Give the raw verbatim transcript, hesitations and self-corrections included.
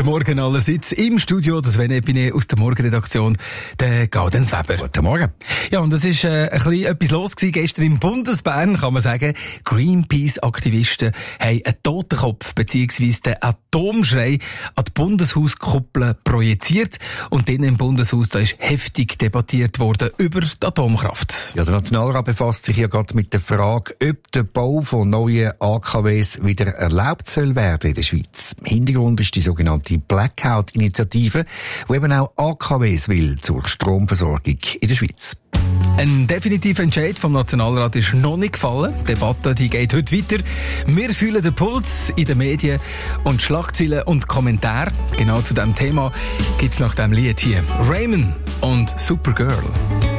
Guten Morgen allerseits. Im Studio, das Sven Epine aus der Morgenredaktion, der Gaudenz Weber. Guten Morgen. Ja, und es ist äh, ein bisschen etwas los gewesen gestern im Bundesbern, kann man sagen. Greenpeace-Aktivisten haben einen Totenkopf bzw. den Atomschrei an die Bundeshauskuppel projiziert. Und dann im Bundeshaus, da ist heftig debattiert worden über die Atomkraft. Ja, der Nationalrat befasst sich ja gerade mit der Frage, ob der Bau von neuen A K Ws wieder erlaubt soll werden in der Schweiz. Im Hintergrund ist die sogenannte Blackout-Initiative, die eben auch A K Ws will zur Stromversorgung in der Schweiz. Ein definitiver Entscheid vom Nationalrat ist noch nicht gefallen. Die Debatte die geht heute weiter. Wir fühlen den Puls in den Medien und Schlagzeilen und Kommentare. Genau zu diesem Thema gibt es nach dem Lied hier Raymond und Supergirl.